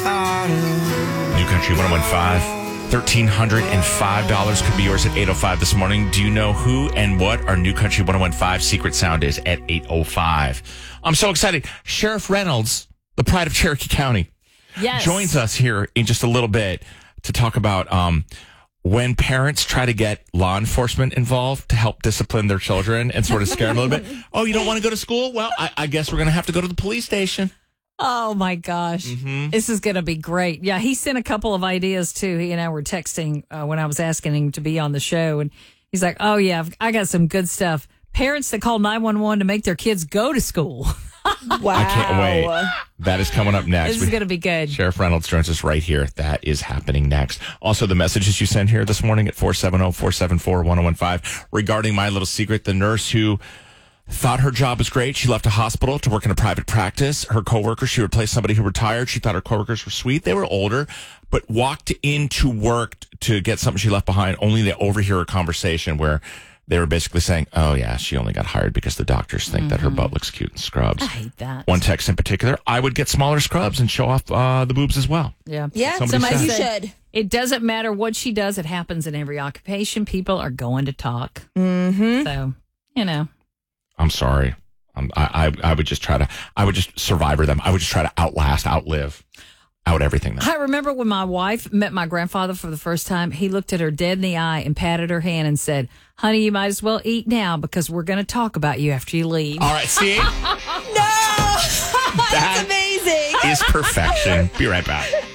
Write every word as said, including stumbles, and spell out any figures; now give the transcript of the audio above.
New Country one oh one five. one thousand three hundred five dollars could be yours at eight oh five this morning. Do you know who and what our New Country one oh one five secret sound is at eight oh five? I'm so excited. Sheriff Reynolds, the pride of Cherokee County, yes. joins us here in just a little bit to talk about um, when parents try to get law enforcement involved to help discipline their children and sort of scare them a little bit. Oh, you don't want to go to school? Well, I, I guess we're going to have to go to the police station. Oh, my gosh. Mm-hmm. This is going to be great. Yeah, he sent a couple of ideas, too. He and I were texting uh, when I was asking him to be on the show. And he's like, oh, yeah, I've, I got some good stuff. Parents that call nine one one to make their kids go to school. Wow. I can't wait. That is coming up next. This is going to be good. Sheriff Reynolds joins us right here. That is happening next. Also, the messages you sent here this morning at four seven zero, four seven four, one oh one five regarding my little secret, the nurse who thought her job was great. She left a hospital to work in a private practice. Her coworkers, she replaced somebody who retired. She thought her coworkers were sweet. They were older, but walked into work to get something she left behind, only to overhear a conversation where they were basically saying, oh, yeah, she only got hired because the doctors think mm-hmm. that her butt looks cute in scrubs. I hate that. One text in particular, I would get smaller scrubs and show off uh, the boobs as well. Yeah. Yeah, Somebody somebody you said. should. It doesn't matter what she does. It happens in every occupation. People are going to talk. Mm-hmm. So, you know. I'm sorry. Um, I, I I would just try to, I would just survivor them. I would just try to outlast, outlive, out everything. Then. I remember when my wife met my grandfather for the first time, he looked at her dead in the eye and patted her hand and said, honey, you might as well eat now because we're going to talk about you after you leave. All right, see? No! That's amazing. Is perfection. Be right back.